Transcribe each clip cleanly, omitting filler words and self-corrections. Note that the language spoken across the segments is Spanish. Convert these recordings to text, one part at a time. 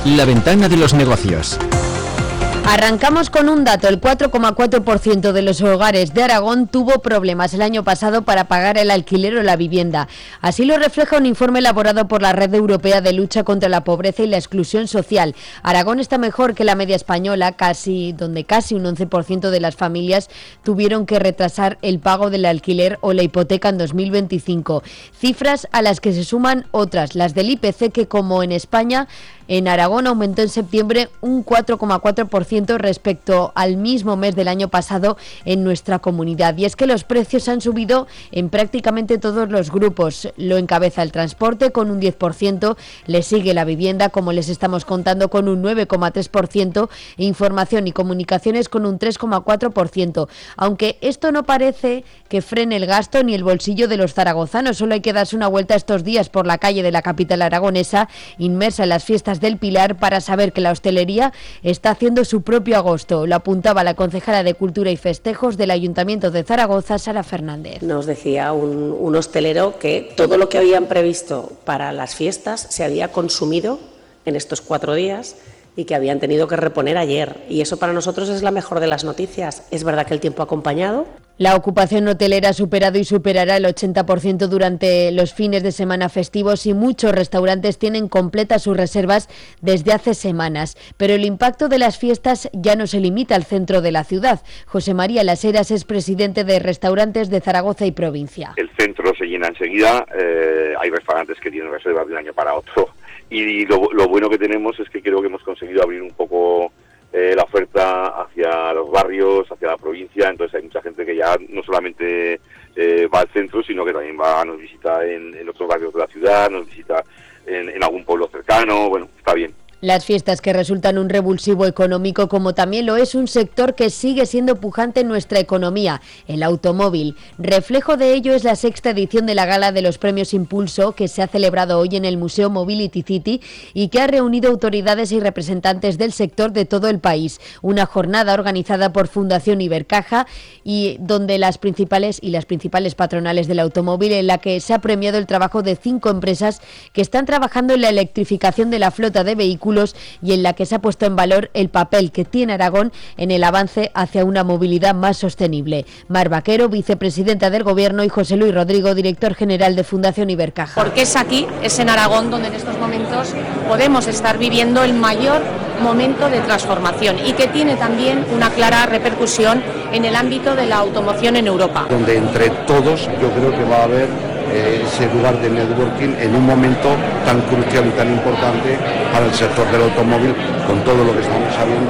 La ventana de los negocios. Arrancamos con un dato: el 4,4% de los hogares de Aragón tuvo problemas el año pasado para pagar el alquiler o la vivienda. Así lo refleja un informe elaborado por la Red Europea de Lucha contra la Pobreza y la Exclusión Social. Aragón está mejor que la media española, donde casi un 11% de las familias tuvieron que retrasar el pago del alquiler o la hipoteca en 2025. Cifras a las que se suman otras, las del IPC, que como en España, en Aragón aumentó en septiembre un 4,4% respecto al mismo mes del año pasado en nuestra comunidad. Y es que los precios han subido en prácticamente todos los grupos. Lo encabeza el transporte con un 10%, le sigue la vivienda, como les estamos contando, con un 9,3%, e información y comunicaciones con un 3,4%. Aunque esto no parece que frene el gasto ni el bolsillo de los zaragozanos. Solo hay que darse una vuelta estos días por la calle de la capital aragonesa, inmersa en las fiestas del Pilar, para saber que la hostelería está haciendo su propio agosto. Lo apuntaba la concejala de Cultura y Festejos del Ayuntamiento de Zaragoza, Sara Fernández. Nos decía un hostelero que todo lo que habían previsto para las fiestas se había consumido en estos 4 días y que habían tenido que reponer ayer. Y eso para nosotros es la mejor de las noticias. Es verdad que el tiempo ha acompañado. La ocupación hotelera ha superado y superará el 80% durante los fines de semana festivos, y muchos restaurantes tienen completas sus reservas desde hace semanas. Pero el impacto de las fiestas ya no se limita al centro de la ciudad. José María Las Heras es presidente de Restaurantes de Zaragoza y provincia. El centro se llena enseguida, hay restaurantes que tienen reservas de un año para otro, y lo bueno que tenemos es que creo que hemos conseguido abrir un poco la oferta hacia los barrios, hacia la provincia. Entonces hay mucha gente que ya no solamente va al centro, sino que también nos visita en otros barrios de la ciudad, nos visita en algún pueblo cercano. Bueno, está bien. Las fiestas que resultan un revulsivo económico, como también lo es un sector que sigue siendo pujante en nuestra economía, el automóvil. Reflejo de ello es la 6ª edición de la Gala de los Premios Impulso, que se ha celebrado hoy en el Museo Mobility City y que ha reunido autoridades y representantes del sector de todo el país. Una jornada organizada por Fundación Ibercaja y donde las principales patronales del automóvil, en la que se ha premiado el trabajo de 5 empresas que están trabajando en la electrificación de la flota de vehículos, y en la que se ha puesto en valor el papel que tiene Aragón en el avance hacia una movilidad más sostenible. Mar Vaquero, vicepresidenta del Gobierno, y José Luis Rodrigo, director general de Fundación Ibercaja. Porque es aquí, es en Aragón, donde en estos momentos podemos estar viviendo el mayor momento de transformación, y que tiene también una clara repercusión en el ámbito de la automoción en Europa. Donde entre todos yo creo que va a haber ese lugar de networking en un momento tan crucial y tan importante para el sector del automóvil, con todo lo que estamos sabiendo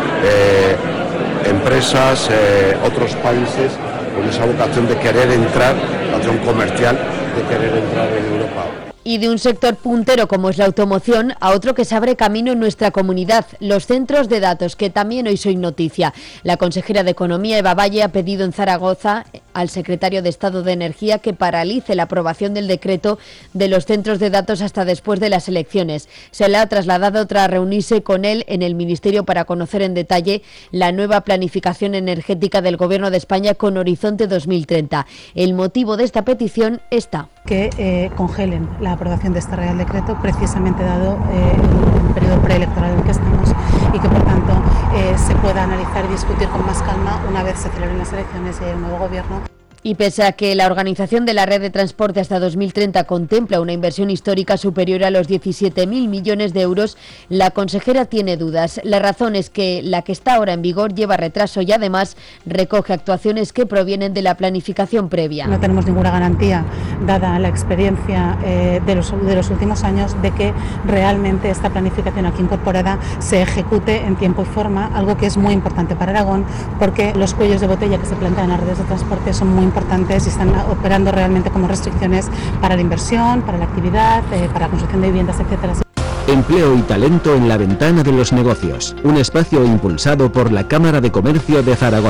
de empresas, otros países, con esa vocación de querer entrar, vocación comercial, de querer entrar en Europa. Y de un sector puntero como es la automoción a otro que se abre camino en nuestra comunidad, los centros de datos, que también hoy soy noticia. La consejera de Economía, Eva Valle, ha pedido en Zaragoza al secretario de Estado de Energía que paralice la aprobación del decreto de los centros de datos hasta después de las elecciones. Se le ha trasladado tras reunirse con él en el Ministerio para conocer en detalle la nueva planificación energética del Gobierno de España con horizonte 2030. El motivo de esta petición está que congelen la aprobación de este Real Decreto, precisamente dado el periodo preelectoral en el que estamos, y que por tanto se pueda analizar y discutir con más calma una vez se celebren las elecciones y el nuevo Gobierno. Y pese a que la organización de la red de transporte hasta 2030 contempla una inversión histórica superior a los 17.000 millones de euros, la consejera tiene dudas. La razón es que la que está ahora en vigor lleva retraso y además recoge actuaciones que provienen de la planificación previa. No tenemos ninguna garantía, dada la experiencia de los últimos años, de que realmente esta planificación aquí incorporada se ejecute en tiempo y forma, algo que es muy importante para Aragón, porque los cuellos de botella que se plantean en las redes de transporte son muy importantes y están operando realmente como restricciones para la inversión, para la actividad, para la construcción de viviendas, etcétera. Empleo y talento en la ventana de los negocios, un espacio impulsado por la Cámara de Comercio de Zaragoza.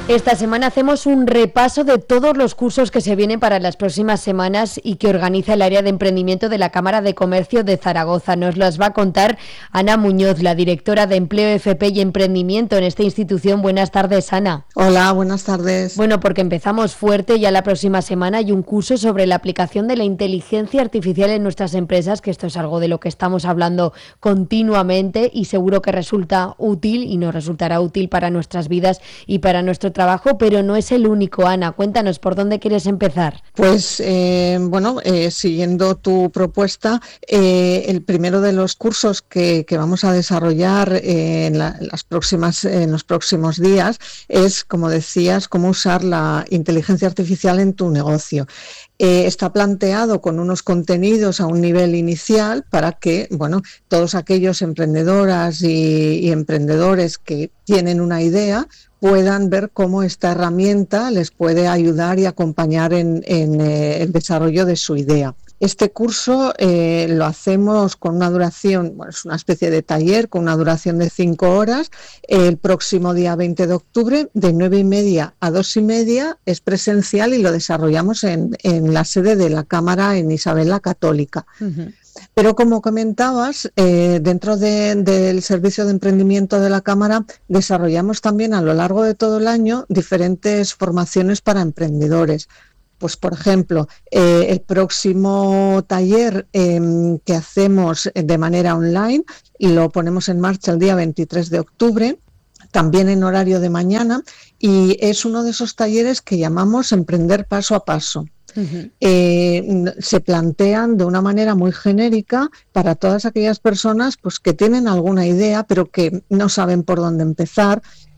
Esta semana hacemos un repaso de todos los cursos que se vienen para las próximas semanas y que organiza el área de emprendimiento de la Cámara de Comercio de Zaragoza. Nos las va a contar Ana Muñoz, la directora de Empleo, FP y Emprendimiento en esta institución. Buenas tardes, Ana. Hola, buenas tardes. Bueno, porque empezamos fuerte, ya la próxima semana hay un curso sobre la aplicación de la inteligencia artificial en nuestras empresas, que esto es algo de lo que estamos hablando continuamente y seguro que resulta útil y nos resultará útil para nuestras vidas y para nuestro trabajo, pero no es el único. Ana, cuéntanos, ¿por dónde quieres empezar? Pues siguiendo tu propuesta, el primero de los cursos que vamos a desarrollar en los próximos días es, como decías, cómo usar la inteligencia artificial en tu negocio. Está planteado con unos contenidos a un nivel inicial para que, todos aquellos emprendedoras y emprendedores que tienen una idea puedan ver cómo esta herramienta les puede ayudar y acompañar en el desarrollo de su idea. Este curso lo hacemos con una duración, es una especie de taller con una duración de 5 horas. El próximo día 20 de octubre, de 9:30 a 2:30, es presencial y lo desarrollamos en la sede de la Cámara en Isabel la Católica. Uh-huh. Pero como comentabas, dentro del servicio de emprendimiento de la Cámara desarrollamos también a lo largo de todo el año diferentes formaciones para emprendedores. Pues, por ejemplo, el próximo taller que hacemos de manera online lo ponemos en marcha el día 23 de octubre, también en horario de mañana, y es uno de esos talleres que llamamos Emprender Paso a Paso. Uh-huh. Se plantean de una manera muy genérica para todas aquellas personas pues, que tienen alguna idea pero que no saben por dónde empezar,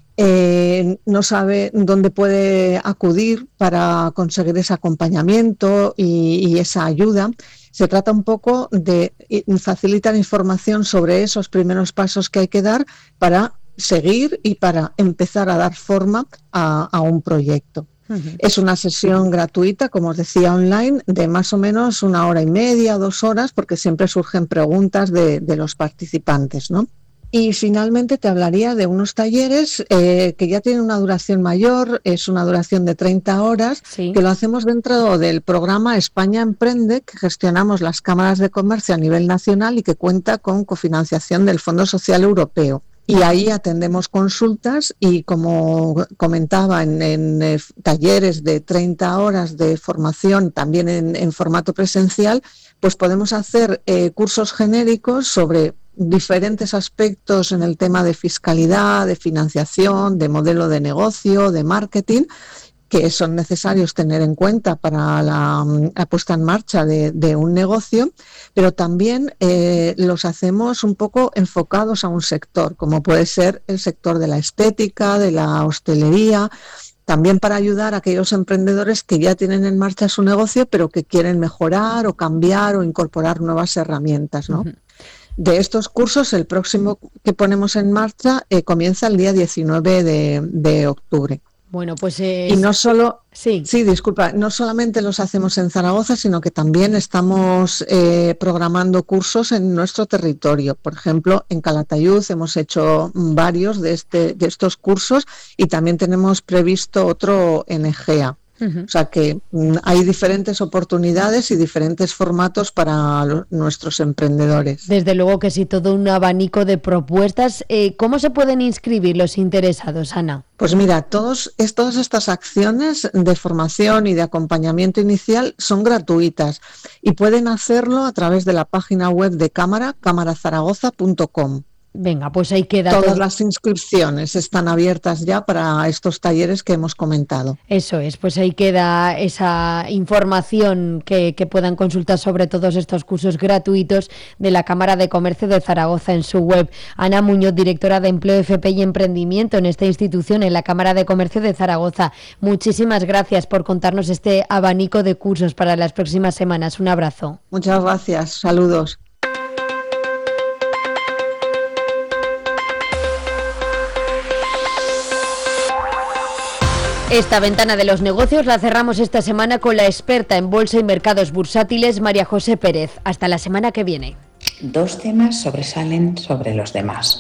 no sabe dónde puede acudir para conseguir ese acompañamiento y esa ayuda. Se trata un poco de facilitar información sobre esos primeros pasos que hay que dar para seguir y para empezar a dar forma a un proyecto. Uh-huh. Es una sesión gratuita, como os decía, online, de más o menos 1 hora y media, 2 horas, porque siempre surgen preguntas de los participantes, ¿no? Y finalmente te hablaría de unos talleres que ya tienen una duración mayor, es una duración de 30 horas, sí, que lo hacemos dentro del programa España Emprende, que gestionamos las cámaras de comercio a nivel nacional y que cuenta con cofinanciación del Fondo Social Europeo. Y ahí atendemos consultas y, como comentaba, en talleres de 30 horas de formación, también en formato presencial, pues podemos hacer cursos genéricos sobre diferentes aspectos en el tema de fiscalidad, de financiación, de modelo de negocio, de marketing, que son necesarios tener en cuenta para la puesta en marcha de un negocio, pero también los hacemos un poco enfocados a un sector, como puede ser el sector de la estética, de la hostelería, también para ayudar a aquellos emprendedores que ya tienen en marcha su negocio, pero que quieren mejorar o cambiar o incorporar nuevas herramientas, ¿no? Uh-huh. De estos cursos, el próximo que ponemos en marcha comienza el día 19 de octubre. Bueno, pues y no solo no solamente los hacemos en Zaragoza, sino que también estamos programando cursos en nuestro territorio. Por ejemplo, en Calatayud hemos hecho varios de estos cursos y también tenemos previsto otro en Egea. Uh-huh. O sea que hay diferentes oportunidades y diferentes formatos para nuestros emprendedores. Desde luego que sí, todo un abanico de propuestas. ¿Cómo se pueden inscribir los interesados, Ana? Pues mira, todas estas acciones de formación y de acompañamiento inicial son gratuitas y pueden hacerlo a través de la página web de Cámara, cámarazaragoza.com. Venga, pues ahí queda. Todas las inscripciones están abiertas ya para estos talleres que hemos comentado. Eso es, pues ahí queda esa información que puedan consultar sobre todos estos cursos gratuitos de la Cámara de Comercio de Zaragoza en su web. Ana Muñoz, directora de Empleo, FP y Emprendimiento en esta institución, en la Cámara de Comercio de Zaragoza. Muchísimas gracias por contarnos este abanico de cursos para las próximas semanas. Un abrazo. Muchas gracias, saludos. Esta ventana de los negocios la cerramos esta semana con la experta en bolsa y mercados bursátiles, María José Pérez. Hasta la semana que viene. 2 temas sobresalen sobre los demás: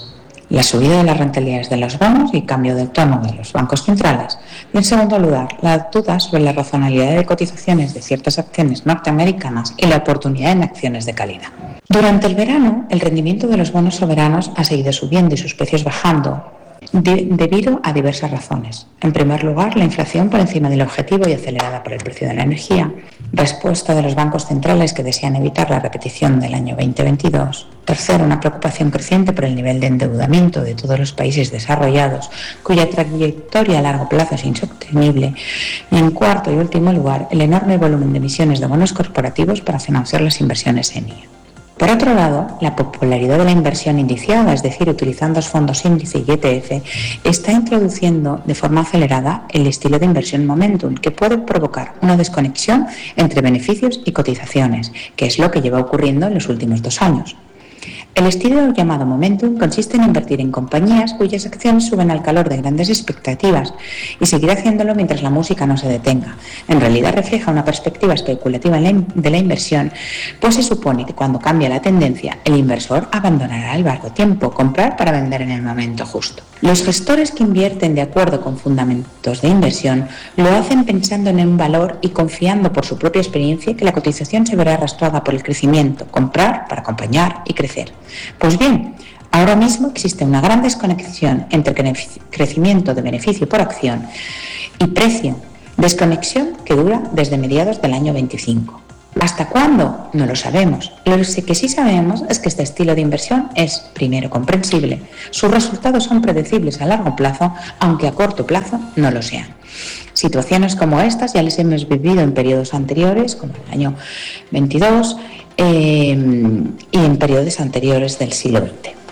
la subida de las rentabilidades de los bonos y cambio de tono de los bancos centrales. Y en segundo lugar, la duda sobre la razonabilidad de cotizaciones de ciertas acciones norteamericanas y la oportunidad en acciones de calidad. Durante el verano, el rendimiento de los bonos soberanos ha seguido subiendo y sus precios bajando debido a diversas razones. En primer lugar, la inflación por encima del objetivo y acelerada por el precio de la energía, respuesta de los bancos centrales que desean evitar la repetición del año 2022. Tercero, una preocupación creciente por el nivel de endeudamiento de todos los países desarrollados, cuya trayectoria a largo plazo es insostenible. Y en cuarto y último lugar, el enorme volumen de emisiones de bonos corporativos para financiar las inversiones en IA. Por otro lado, la popularidad de la inversión indiciada, es decir, utilizando los fondos índice y ETF, está introduciendo de forma acelerada el estilo de inversión momentum, que puede provocar una desconexión entre beneficios y cotizaciones, que es lo que lleva ocurriendo en los últimos 2 años. El estilo llamado momentum consiste en invertir en compañías cuyas acciones suben al calor de grandes expectativas y seguir haciéndolo mientras la música no se detenga. En realidad refleja una perspectiva especulativa de la inversión, pues se supone que cuando cambia la tendencia, el inversor abandonará al largo tiempo, comprar para vender en el momento justo. Los gestores que invierten de acuerdo con fundamentos de inversión lo hacen pensando en un valor y confiando por su propia experiencia que la cotización se verá arrastrada por el crecimiento, comprar para acompañar y crecer. Pues bien, ahora mismo existe una gran desconexión entre crecimiento de beneficio por acción y precio, desconexión que dura desde mediados del año 25. ¿Hasta cuándo? No lo sabemos. Lo que sí sabemos es que este estilo de inversión es, primero, comprensible. Sus resultados son predecibles a largo plazo, aunque a corto plazo no lo sean. Situaciones como estas ya les hemos vivido en periodos anteriores, como el año 22, y en periodos anteriores del siglo XX.